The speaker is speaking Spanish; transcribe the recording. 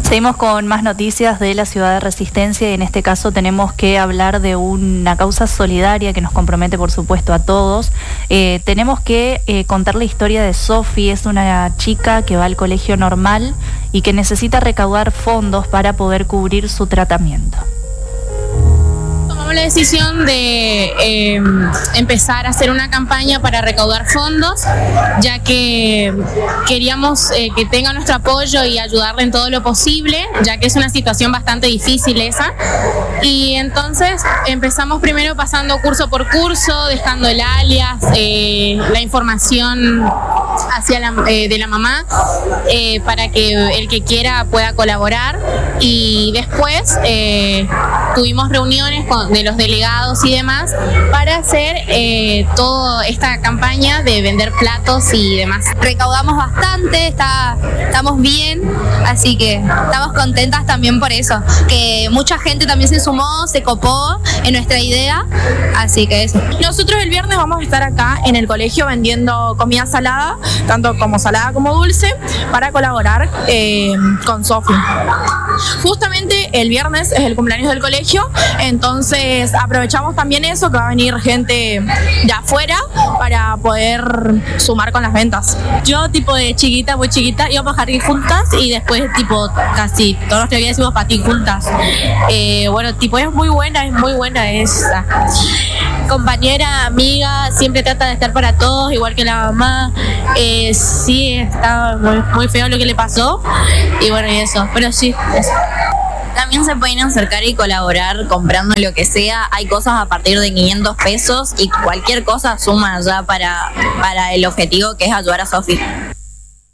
Seguimos con más noticias de la ciudad de Resistencia y en este caso tenemos que hablar de una causa solidaria que nos compromete por supuesto a todos. Tenemos que contar la historia de Sofi. Es una chica que va al colegio normal y que necesita recaudar fondos para poder cubrir su tratamiento. Tomamos la decisión de empezar a hacer una campaña para recaudar fondos, ya que queríamos que tenga nuestro apoyo y ayudarle en todo lo posible, ya que es una situación bastante difícil esa. Y entonces empezamos primero pasando curso por curso, dejando el alias, la información de la mamá, para que el que quiera pueda colaborar. Y después tuvimos reuniones de los delegados y demás para hacer toda esta campaña de vender platos y demás. Recaudamos bastante, estamos bien, así que estamos contentas también por eso, que mucha gente también se sumó, se copó en nuestra idea, así que eso. Nosotros el viernes vamos a estar acá en el colegio vendiendo comida salada, tanto como salada como dulce, para colaborar con Sofi. Justamente el viernes es el cumpleaños del colegio, entonces aprovechamos también eso, que va a venir gente de afuera para poder sumar con las ventas. Yo tipo de chiquita, muy chiquita, íbamos a jardín juntas y después tipo casi todos los que había hicimos patín juntas. Bueno, tipo es muy buena esa compañera, amiga, siempre trata de estar para todos, igual que la mamá. Sí, está muy feo lo que le pasó y bueno, y eso, pero sí, eso. También se pueden acercar y colaborar comprando lo que sea. Hay cosas a partir de 500 pesos y cualquier cosa suma ya para el objetivo que es ayudar a Sofi.